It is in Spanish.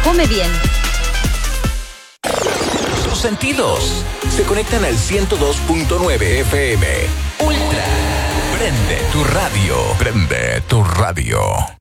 come bien. Tus sentidos se conectan al 102.9 FM. Ultra. Prende tu radio. Prende tu radio.